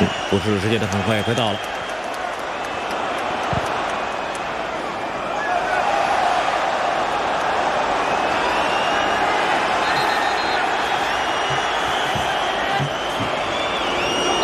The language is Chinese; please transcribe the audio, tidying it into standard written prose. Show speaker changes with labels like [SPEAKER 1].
[SPEAKER 1] 补时时间呢很快也快到了。